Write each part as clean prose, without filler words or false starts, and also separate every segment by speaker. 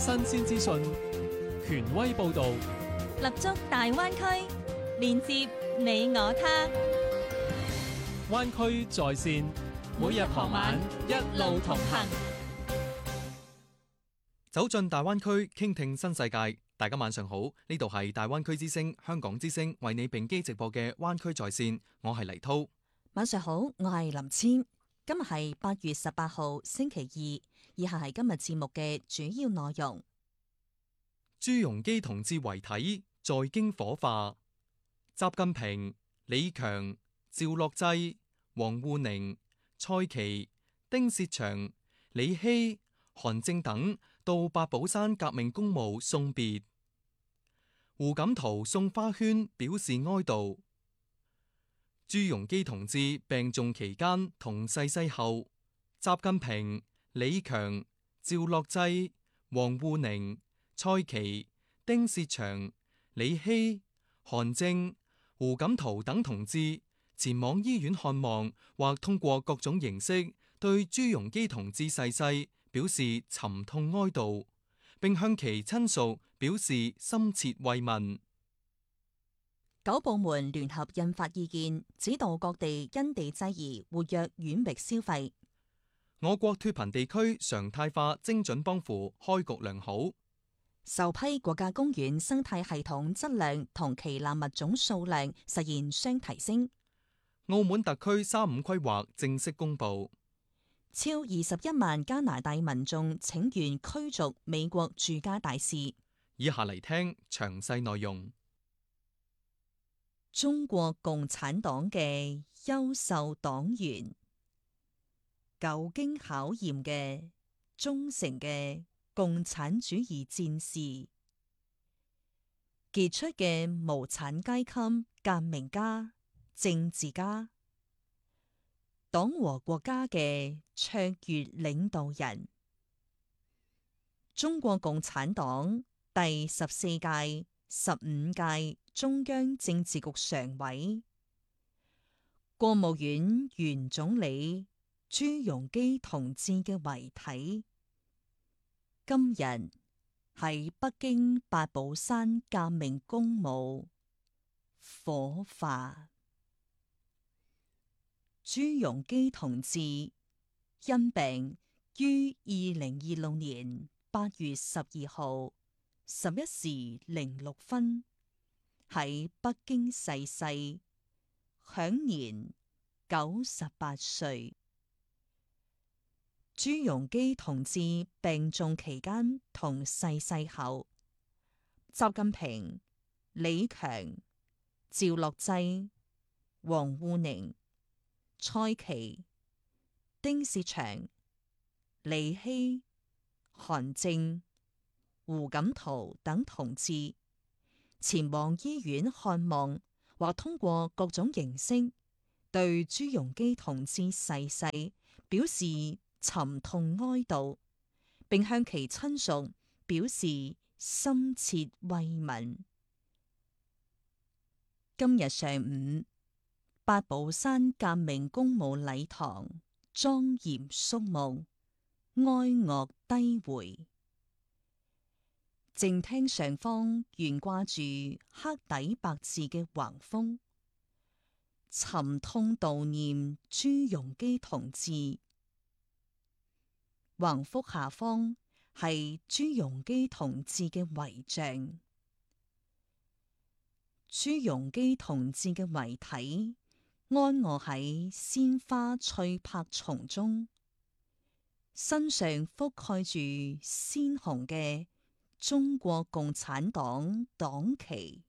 Speaker 1: 新鮮資訊，權威報導，
Speaker 2: 立足大灣區，連接你我他。
Speaker 1: 灣區在線，每日傍晚一路同行，
Speaker 3: 走進大灣區，傾聽新世界。大家晚上好，呢度係大灣區之聲、香港之聲為你並機直播嘅灣區在線，我係黎濤。
Speaker 2: 晚上好，我係林千。今日係8月18號星期二，以下係今日節目嘅主要內容。
Speaker 3: 朱鎔基同志遺體在京火化，習近平、李強、趙樂際、王滬寧、蔡奇、丁薛祥、李希、韓正等到八寶山革命公墓送別。胡錦濤送花圈表示哀悼。朱鎔基同志病重期間同逝世後，習近平、李強、趙樂際、王滬寧、蔡奇、丁薛祥、李希、韓正、胡錦濤等同志前往醫院看望，或通過各種形式對朱鎔基同志逝世表示沉痛哀悼，並向其親屬表示深切慰問。
Speaker 2: 9部門聯合印發意見，指導各地因地制宜活躍遠域消費。
Speaker 3: 我國脫貧地區常態化精準幫扶開局良好。
Speaker 2: 首批國家公園生態系統質量同旗艦物種數量實現雙提升。
Speaker 3: 澳門特區3.5規劃正式公布。
Speaker 2: 超21萬加拿大民眾請願驅逐美國駐加大使。
Speaker 3: 以下嚟聽詳細內容。
Speaker 2: 中國共產黨嘅優秀黨員，久經考驗嘅忠誠嘅共產主義戰士，傑出嘅無產階級革命家、政治家，黨和國家嘅卓越領導人。中國共產黨第14屆、15屆中央政治局常委、國務院原總理朱鎔基同志嘅遺體，今日喺北京八寶山革命公墓火化。朱鎔基同志因病於2026年8月12號11時06分喺北京逝世，享年98歲。朱鎔基同志病重期間同逝世後，習近平、李強、趙樂際、王滬寧、蔡奇、丁薛祥、李希、韓正、胡錦濤等同志前往醫院看望，或通過各種形式對朱鎔基同志逝世表示沉痛哀悼，並向其親屬表示深切慰問。今日上午，八寶山革命公墓禮堂莊嚴肅穆，哀樂低回。正廳上方懸掛住黑底白字嘅橫幅，沉痛悼念朱鎔基同志。橫幅下方係朱鎔基同志嘅遺像。朱鎔基同志嘅遺體安臥喺鮮花翠柏叢中，身上覆蓋住鮮紅嘅中國共產黨黨旗。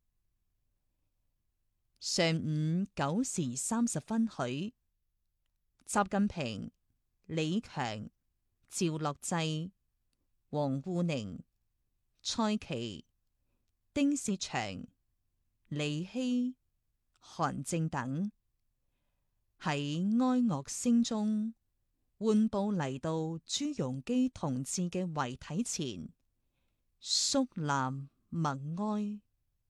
Speaker 2: 上午9時30分許，習近平、李強、趙樂際、王滬寧、蔡奇、丁薛祥、李希、韓正等喺哀樂聲中緩步嚟到朱鎔基同志嘅遺體前，肅立默哀，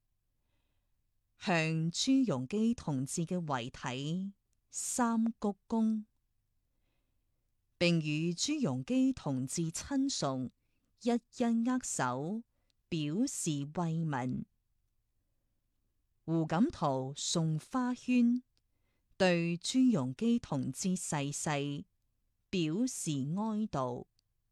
Speaker 2: 向朱鎔基同志嘅遺體三鞠躬，並與朱鎔基同志親屬一一握手，表示慰問。胡錦濤送花圈，對朱鎔基同志逝世表示哀悼。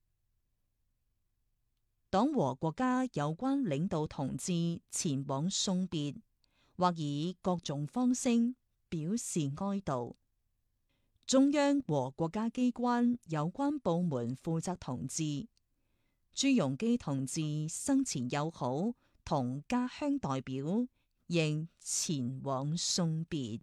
Speaker 2: 黨和國家有關領導同志前往送別，或以各種方式表示哀悼。中央和國家機關有關部門負責同志朱鎔基同志生前友好同家鄉代表亦前往送別。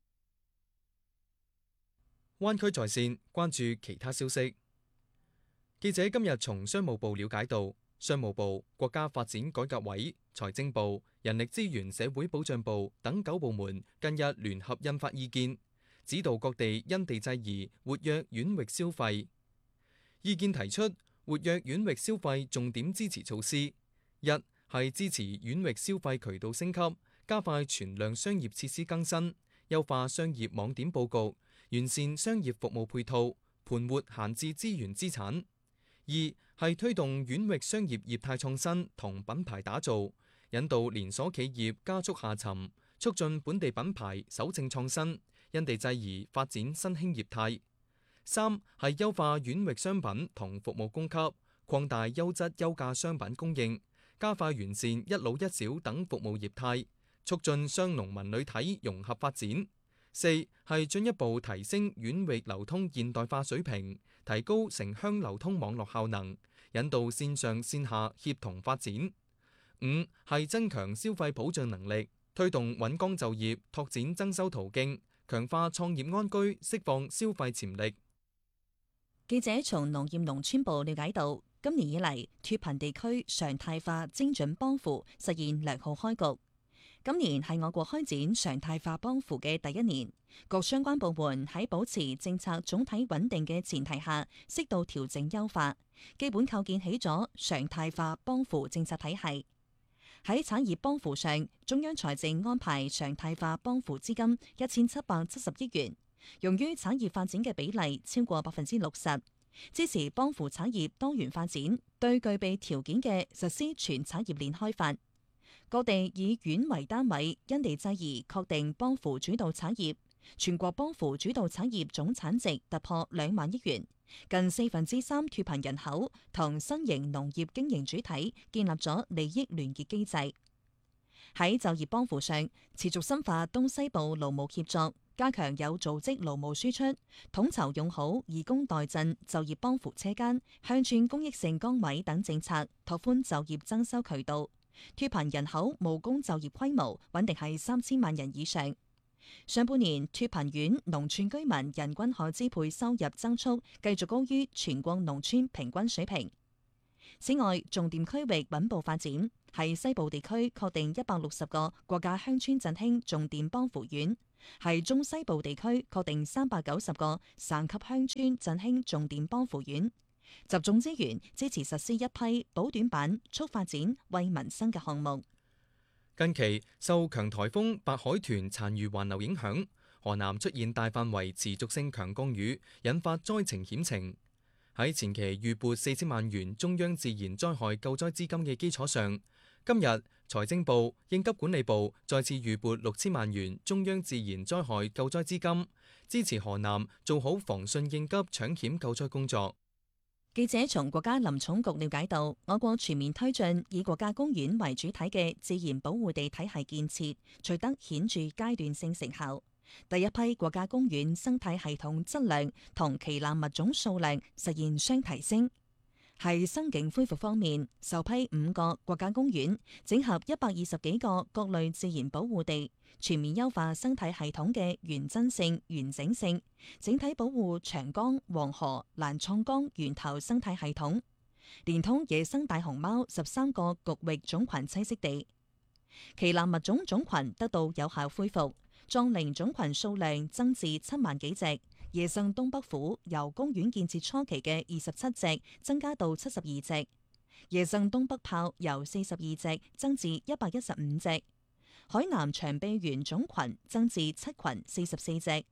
Speaker 3: 灣區在線關注其他消息。記者今日從商務部了解到，商務部、國家發展改革委、財政部、人力資源社會保障部等9部門近日聯合印發意見，指導各地因地制宜活躍縣域消費。意見提出活躍縣域消費重點支持措施：一係支持縣域消費渠道升級，加快存量商業設施更新，優化商業網點佈局，完善商業服務配套，盤活閒置資源資產。二係推動縣域商業業態創新同品牌打造，引導連鎖企業加速下沉，促進本地品牌守正創新，因地制宜發展新興業態。三係優化縣域商品同服務供給，擴大優質優價商品供應，加快完善一老一小等服務業態，促進商農民旅體融合發展。四係進一步提升縣域流通現代化水平，提高城鄉流通網絡效能，引導線上線下協同發展。五係增強消費保障能力，推動穩崗就業，拓展增收途徑，強化創業安居，釋放消費潛力。
Speaker 2: 記者從農業農村部了解到，今年以嚟脫貧地區常態化精準幫扶實現良好開局。今年係我國開展常態化幫扶嘅第一年，各相關部門喺保持政策總體穩定嘅前提下，適度調整優化，基本構建起咗常態化幫扶政策體系。喺產業幫扶上，中央財政安排常態化幫扶資金1770億元，用於產業發展嘅比例超過60%，支持幫扶產業多元發展，對具備條件嘅實施全產業鏈開發。各地以縣為單位，因地制宜確定幫扶主導產業，全國幫扶主導產業總產值突破2萬億元，近3/4脫貧人口同新型農業經營主體建立咗利益聯結機制。喺就業幫扶上，持續深化東西部勞務協作，加強有組織勞務輸出，統籌用好以工代賑就業幫扶車間、鄉村公益性崗位等政策，拓寬就業增收渠道。脫貧人口務工就業規模穩定係3000萬人以上。上半年脫貧縣農村居民人均可支配收入增速繼續高於全國農村平均水平。此外，重點區域穩步發展，喺西部地區確定160個國家鄉村振興重點幫扶縣，喺中西部地區確定390個省級鄉村振興重點幫扶縣。集中資源支持實施一批補短板、促發展、惠民生嘅項目。
Speaker 3: 近期受強颱風白海豚殘餘環流影響，河南出現大範圍持續性強降雨，引發災情險情。喺前期預撥4000萬元中央自然災害救災資金嘅基礎上，今日財政部、應急管理部再次預撥6000萬元中央自然災害救災資金，支持河南做好防汛應急搶險救災工作。
Speaker 2: 記者從國家林寵局了解到，我國全面推進以國家公園為主體嘅自然保護地體系建設，取得顯著階段性成效。第一批國家公園生態系統質量同旗艦物種數量實現雙提升。喺生境恢復方面，首批5個國家公園整合120幾個各類自然保護地，全面優化生態系統嘅原真性、完整性，整體保護長江、黃河、瀾滄江源頭生態系統，連通野生大熊貓13個局域種群棲息地。旗艦物種種群得到有效恢復，壯羚種群數量增至7萬幾隻。野生東北虎由公園建設初期嘅27隻增加到72隻，野生東北豹由42隻增至115隻，海南長臂猿種群增至7群44隻，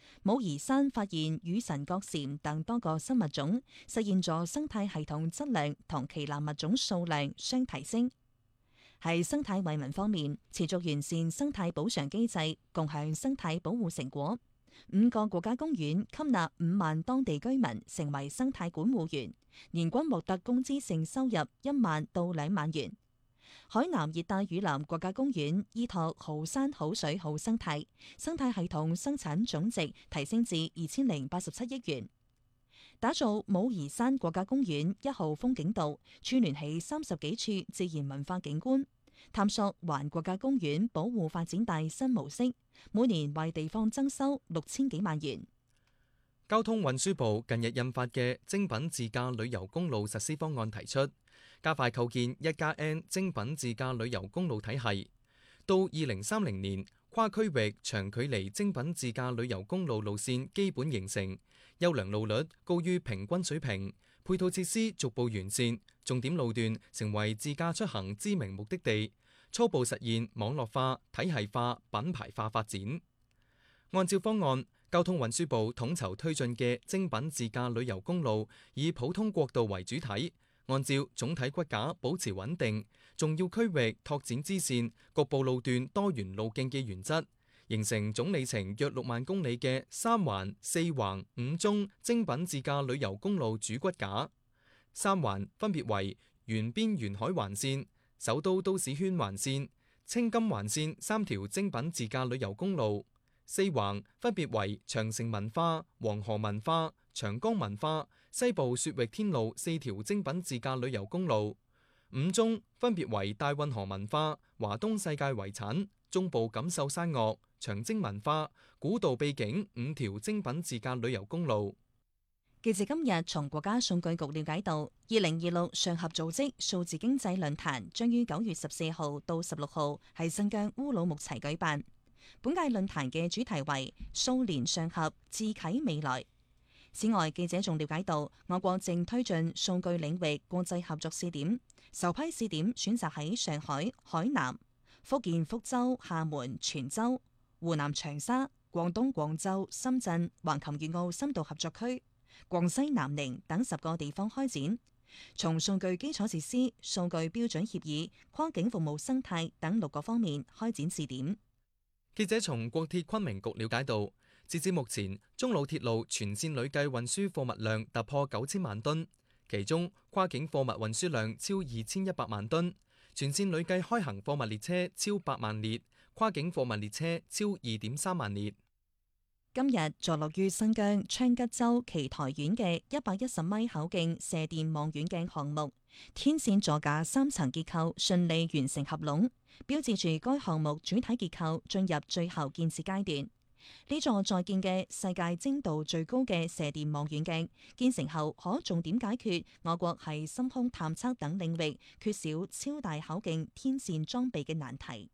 Speaker 2: 武夷山發現羽神角蟾等多個新物種，實現咗生態系統質量同旗艦物種數量相提升。喺生態惠民方面，持續完善生態補償機制，共享生態保護成果。5個國家公園吸納5萬當地居民成為生態管護員，年均獲得工資性收入1萬到2萬元。海南熱帶雨林國家公園依託好山好水好生態，生態系統生產總值提升至2087億元。打造武夷山國家公園1號風景道，串聯起30幾處自然文化景觀，探索環國家公園保護發展大新模式，每年為地方增收6000幾萬元。
Speaker 3: 交通運輸部近日印發嘅精品自駕旅遊公路實施方案提出，加快構建1+N 精品自駕旅遊公路體系，到2030年，跨區域長距離精品自駕旅遊公路路線基本形成，優良路率高於平均水平，配套設施逐步完善，重點路段成為自駕出行知名目的地，初步實現網絡化、體系化、品牌化發展。按照方案，交通運輸部統籌推進嘅精品自駕旅遊公路，以普通國道為主體，按照總體骨架保持穩定，重要區域拓展支線，局部路段多元路徑嘅原則，形成總里程約6萬公里嘅3環、4環、5中精品自駕旅遊公路主骨架。3環分別為沿邊沿海環線、首都都市圈環線、青金環線3條精品自駕旅遊公路。4環分別為長城文化、黃河文化、長江文化、西部雪域天路4條精品自駕旅遊公路。5中分別為大運河文化、華東世界遺產、中部錦繡山岳、長征文化、古道秘境5條精品自駕旅遊公路。
Speaker 2: 記者今日從國家數據局了解到，2026上合組織數字經濟論壇將於9月14號到16號喺新疆烏魯木齊舉辦。本屆論壇嘅主題為數年上合，智啟未來。此外，記者仲了解到，我國正推進數據領域國際合作試點，首批試點選擇喺上海、海南、福建福州、廈門、泉州、湖南長沙、廣東廣州、深圳、橫琴粵澳深度合作區、廣西南寧等10個地方開展，從數據基礎設施、數據標準協議、跨境服務生態等6個方面開展試點。
Speaker 3: 記者從國鐵昆明局了解到，截至目前，中老鐵路全線累計運輸貨物量突破9000萬噸，其中跨境貨物運輸量超2100萬噸，全線累計開行貨物列車超8萬列，跨境貨物列車超2.3萬列。
Speaker 2: 今日坐落於新疆昌吉州奇台縣嘅110米口徑射電望遠鏡項目，天線座架3層結構順利完成合攏，標誌住該項目主體結構進入最後建設階段。呢座在建嘅世界精度最高嘅射電望遠鏡建成後，可重點解決我國喺深空探測等領域缺少超大口徑天線裝備嘅難題。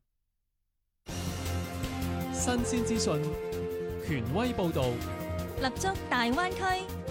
Speaker 1: 新鮮資訊，權威報導，
Speaker 4: 立足大灣區。